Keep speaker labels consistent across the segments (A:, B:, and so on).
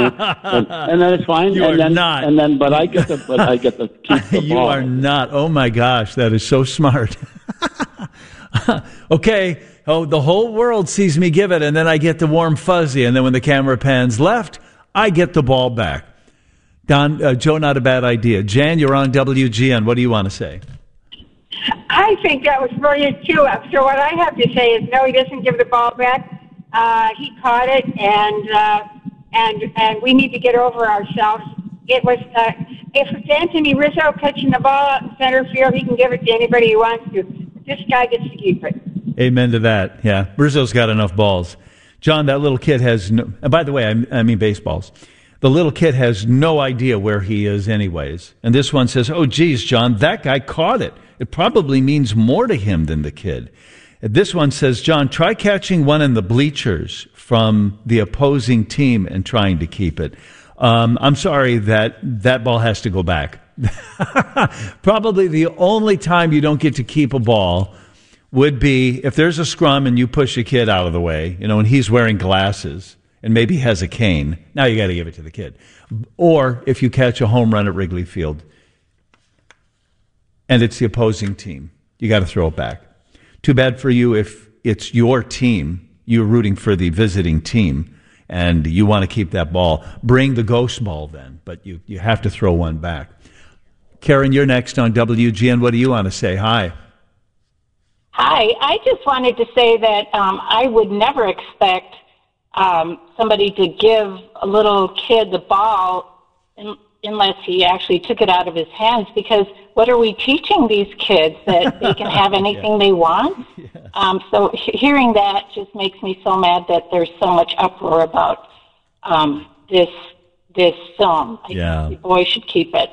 A: and then it's fine.
B: You
A: and
B: are
A: then,
B: not.
A: And then, but I get to keep the
B: You
A: ball.
B: are not. Oh my gosh, that is so smart. Okay. Oh, the whole world sees me give it, and then I get the warm fuzzy, and then when the camera pans left, I get the ball back. Don, Joe, not a bad idea. Jan, you're on WGN. What do you want to say?
C: I think that was brilliant, too. So what I have to say is, no, he doesn't give the ball back. He caught it, and we need to get over ourselves. It was if it's Anthony Rizzo catching the ball out in center field, he can give it to anybody he wants to. This guy gets to keep it.
B: Amen to that. Yeah, Rizzo's got enough balls. John, that little kid has no... And by the way, I mean baseballs. The little kid has no idea where he is anyways. And this one says, oh, geez, John, that guy caught it. It probably means more to him than the kid. This one says, John, try catching one in the bleachers from the opposing team and trying to keep it. I'm sorry that ball has to go back. Probably the only time you don't get to keep a ball would be if there's a scrum and you push a kid out of the way, and he's wearing glasses and maybe has a cane. Now you got to give it to the kid. Or if you catch a home run at Wrigley Field and it's the opposing team, you got to throw it back. Too bad for you if it's your team, you're rooting for the visiting team, and you want to keep that ball. Bring the ghost ball then, but you have to throw one back. Karen, you're next on WGN. What do you want to say? Hi.
D: Hi. I just wanted to say that I would never expect somebody to give a little kid the ball unless he actually took it out of his hands, because what are we teaching these kids, that they can have anything they want? Yeah. So hearing that just makes me so mad that there's so much uproar about this film. I think the boy should keep it.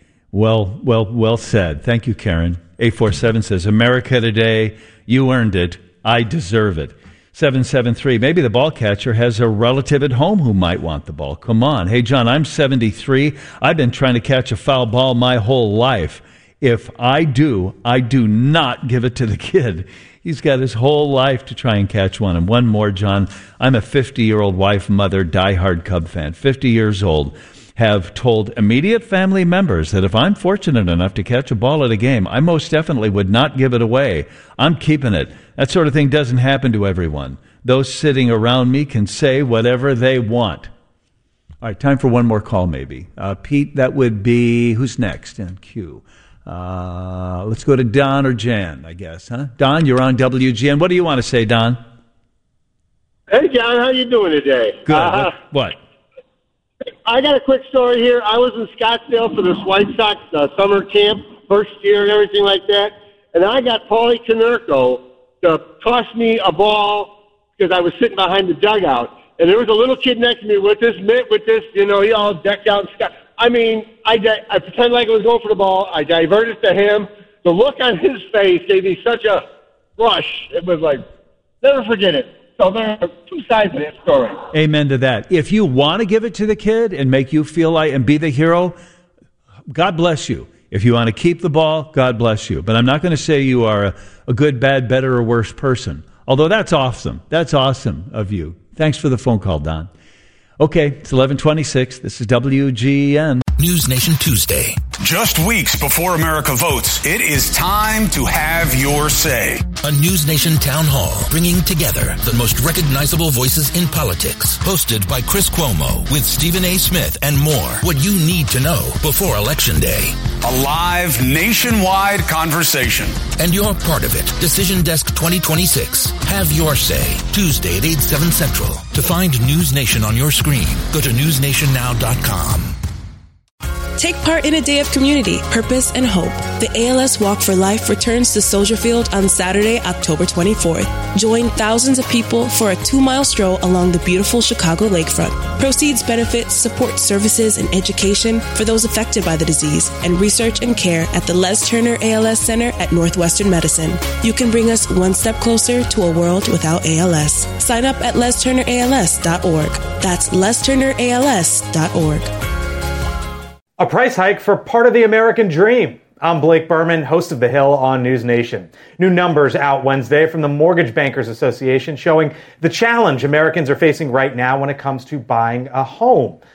B: Well said. Thank you, Karen. 847 says, America today, you earned it. I deserve it. 773, maybe the ball catcher has a relative at home who might want the ball. Come on. Hey, John, I'm 73. I've been trying to catch a foul ball my whole life. If I do not give it to the kid. He's got his whole life to try and catch one. And one more, John. I'm a 50-year-old wife, mother, diehard Cub fan, 50 years old. Have told immediate family members that if I'm fortunate enough to catch a ball at a game, I most definitely would not give it away. I'm keeping it. That sort of thing doesn't happen to everyone. Those sitting around me can say whatever they want. All right, time for one more call maybe. Pete, that would be, who's next in queue? Let's go to Don or Jan, I guess, huh? Don, you're on WGN. What do you want to say, Don?
E: Hey, John, how you doing today?
B: Good. What?
E: I got a quick story here. I was in Scottsdale for this White Sox summer camp, first year and everything like that, and I got Paulie Konerko to toss me a ball because I was sitting behind the dugout, and there was a little kid next to me with this mitt, he all decked out. I mean, I pretended like I was going for the ball. I diverted to him. The look on his face gave me such a rush. It was like, never forget it. So there are two sides of that story.
B: Amen to that. If you want to give it to the kid and make you feel like and be the hero, God bless you. If you want to keep the ball, God bless you. But I'm not going to say you are a good, bad, better, or worse person. Although that's awesome. That's awesome of you. Thanks for the phone call, Don. Okay, it's 11:26. This is WGN.
F: News Nation Tuesday.
G: Just weeks before America votes, it is time to have your say.
F: A News Nation town hall bringing together the most recognizable voices in politics. Hosted by Chris Cuomo with Stephen A. Smith and more. What you need to know before Election Day.
G: A live nationwide conversation.
F: And you're part of it. Decision Desk 2026. Have your say. Tuesday at 8/7 Central. To find News Nation on your screen, go to newsnationnow.com.
H: Take part in a day of community, purpose, and hope. The ALS Walk for Life returns to Soldier Field on Saturday, October 24th. Join thousands of people for a 2-mile stroll along the beautiful Chicago lakefront. Proceeds benefit support services and education for those affected by the disease and research and care at the Les Turner ALS Center at Northwestern Medicine. You can bring us one step closer to a world without ALS. Sign up at lesturnерals.org. That's lesturnерals.org.
I: A price hike for part of the American dream. I'm Blake Berman, host of The Hill on News Nation. New numbers out Wednesday from the Mortgage Bankers Association showing the challenge Americans are facing right now when it comes to buying a home.